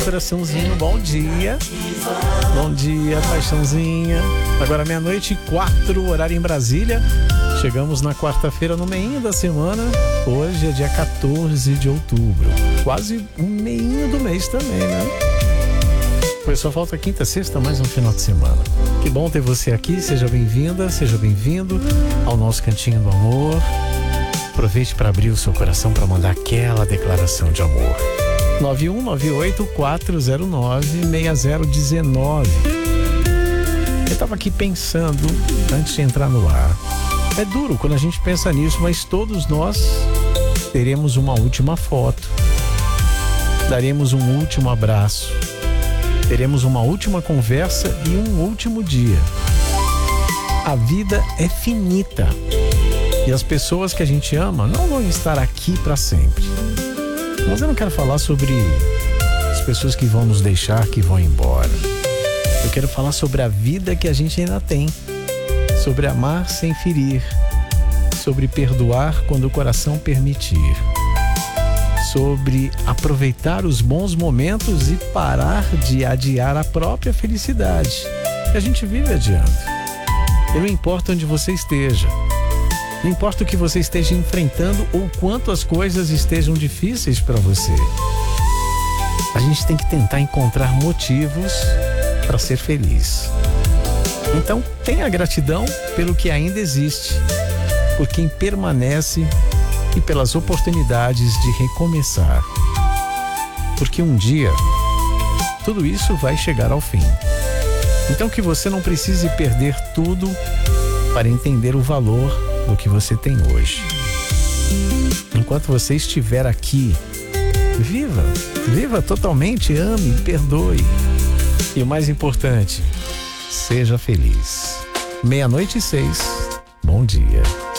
coraçãozinho, bom dia. Bom dia, paixãozinha. Agora 12:04, horário em Brasília. Chegamos na quarta-feira, no meinho da semana. Hoje é dia 14 de outubro. Quase o meinho do mês também, né? Pois só falta quinta, sexta, mais um final de semana. Que bom ter você aqui, seja bem-vinda, seja bem-vindo ao nosso Cantinho do Amor. Aproveite para abrir o seu coração para mandar aquela declaração de amor. 9198-409-6019. Eu estava aqui pensando, antes de entrar no ar. É duro quando a gente pensa nisso, mas todos nós teremos uma última foto. Daremos um último abraço. Teremos uma última conversa e um último dia. A vida é finita. E as pessoas que a gente ama não vão estar aqui para sempre. Mas eu não quero falar sobre as pessoas que vão nos deixar, que vão embora. Eu quero falar sobre a vida que a gente ainda tem. Sobre amar sem ferir. Sobre perdoar quando o coração permitir. Sobre aproveitar os bons momentos e parar de adiar a própria felicidade. Que a gente vive adiando. E não importa onde você esteja. Não importa o que você esteja enfrentando ou quanto as coisas estejam difíceis para você. A gente tem que tentar encontrar motivos para ser feliz. Então, tenha gratidão pelo que ainda existe, por quem permanece e pelas oportunidades de recomeçar. Porque um dia, tudo isso vai chegar ao fim. Então, que você não precise perder tudo para entender o valor do que você tem hoje. Enquanto você estiver aqui, viva totalmente, ame, perdoe. E o mais importante, seja feliz. 00:06, bom dia.